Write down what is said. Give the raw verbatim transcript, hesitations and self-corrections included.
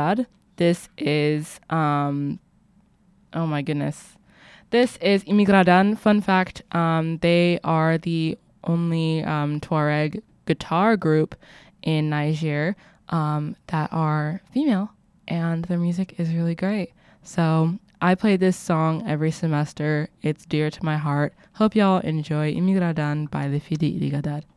Imigradan. This is, um, oh my goodness. This is Imigradan. Fun fact, um, they are the only um, Tuareg guitar group in Niger um, that are female, and their music is really great. So I play this song every semester. It's dear to my heart. Hope y'all enjoy Imigradan by the Fidi Irigadar.